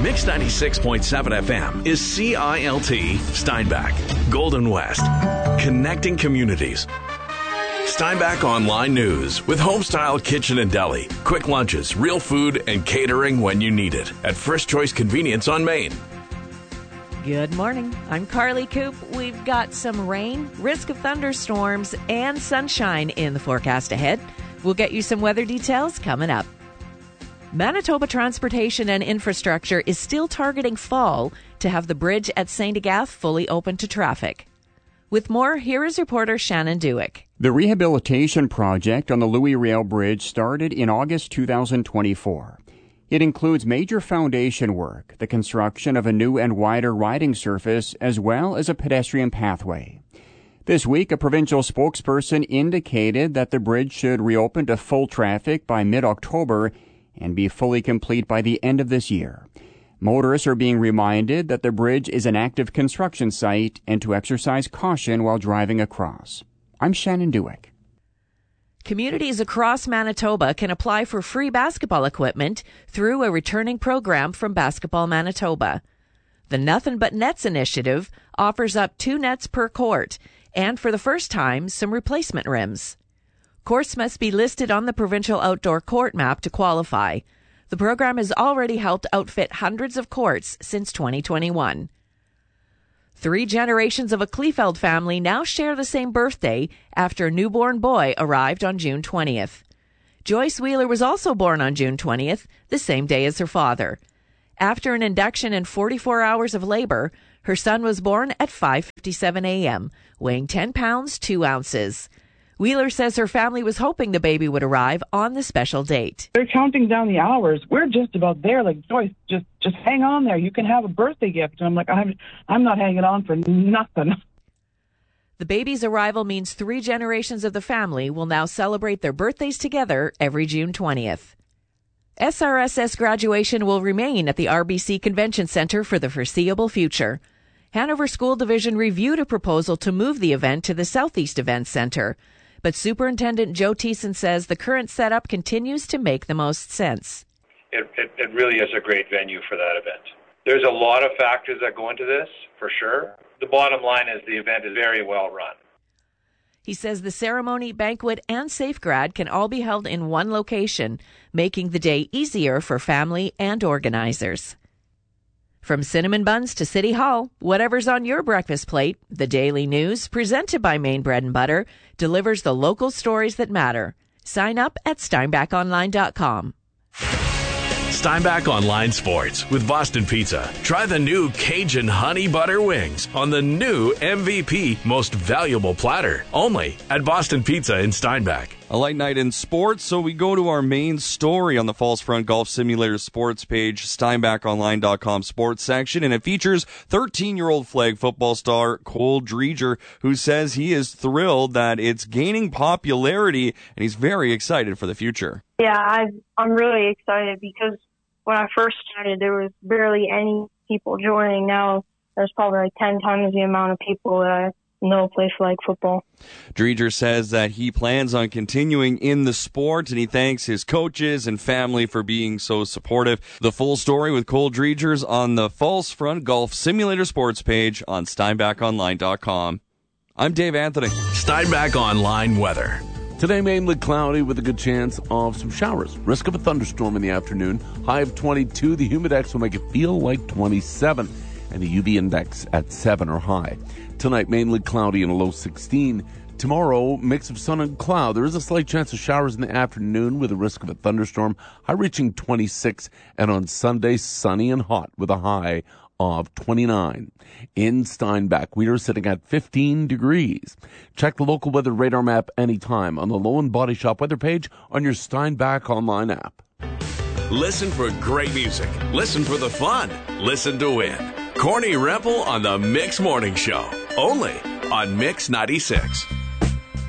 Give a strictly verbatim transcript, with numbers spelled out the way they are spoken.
Mix ninety-six point seven F M is C I L T Steinbach, Golden West, connecting communities. Steinbach Online News with Homestyle Kitchen and Deli. Quick lunches, real food, and catering when you need it at First Choice Convenience on Main. Good morning. I'm Carly Coop. We've got some rain, risk of thunderstorms, and sunshine in the forecast ahead. We'll get you some weather details coming up. Manitoba Transportation and Infrastructure is still targeting fall to have the bridge at Saint Agath fully open to traffic. With more, here is reporter Shannon Dewick. The rehabilitation project on the Louis Riel Bridge started in August two thousand twenty-four. It includes major foundation work, the construction of a new and wider riding surface, as well as a pedestrian pathway. This week, a provincial spokesperson indicated that the bridge should reopen to full traffic by mid-October and be fully complete by the end of this year. Motorists are being reminded that the bridge is an active construction site and to exercise caution while driving across. I'm Shannon Dewick. Communities across Manitoba can apply for free basketball equipment through a returning program from Basketball Manitoba. The Nothing But Nets initiative offers up two nets per court and, for the first time, some replacement rims. Courts must be listed on the provincial outdoor court map to qualify. The program has already helped outfit hundreds of courts since twenty twenty-one. Three generations of a Kleefeld family now share the same birthday after a newborn boy arrived on June twentieth. Joyce Wheeler was also born on June twentieth, the same day as her father. After an induction and forty-four hours of labor, her son was born at five fifty-seven a.m., weighing ten pounds, two ounces. Wheeler says her family was hoping the baby would arrive on the special date. They're counting down the hours. We're just about there. Like, Joyce, just just hang on there. You can have a birthday gift. And I'm like, I'm, I'm not hanging on for nothing. The baby's arrival means three generations of the family will now celebrate their birthdays together every June twentieth. S R S S graduation will remain at the R B C Convention Centre for the foreseeable future. Hanover School Division reviewed a proposal to move the event to the Southeast Events Centre. But Superintendent Joe Thiessen says the current setup continues to make the most sense. It, it, it really is a great venue for that event. There's a lot of factors that go into this, for sure. The bottom line is the event is very well run. He says the ceremony, banquet, and safegrad can all be held in one location, making the day easier for family and organizers. From cinnamon buns to City Hall, whatever's on your breakfast plate, the Daily News, presented by Maine Bread and Butter, delivers the local stories that matter. Sign up at steinbach online dot com. Steinbach Online Sports with Boston Pizza. Try the new Cajun Honey Butter Wings on the new M V P Most Valuable Platter. Only at Boston Pizza in Steinbach. A light night in sports, so we go to our main story on the Falls Front Golf Simulator sports page, steinbach online dot com sports section, and it features thirteen-year-old flag football star Cole Dreger, who says he is thrilled that it's gaining popularity, and he's very excited for the future. Yeah, I, I'm really excited because when I first started, there was barely any people joining. Now there's probably like ten times the amount of people that I know play flag football. Dreger says that he plans on continuing in the sport, and he thanks his coaches and family for being so supportive. The full story with Cole Dreger's on the Falls Front Golf Simulator sports page on steinbach online dot com. I'm Dave Anthony. Steinbach Online weather. Today, mainly cloudy with a good chance of some showers. Risk of a thunderstorm in the afternoon. High of twenty-two. The humidex will make it feel like twenty-seven. And the U V index at seven or high. Tonight, mainly cloudy and a low sixteen. Tomorrow, mix of sun and cloud. There is a slight chance of showers in the afternoon with a risk of a thunderstorm. High reaching twenty-six. And on Sunday, sunny and hot with a high of twenty-nine. In Steinbach, we are sitting at fifteen degrees. Check the local weather radar map anytime on the Low and Body Shop weather page on your Steinbach online app. Listen for great music. Listen for the fun. Listen to win. Corny Rempel on the Mix Morning Show. Only on Mix ninety-six.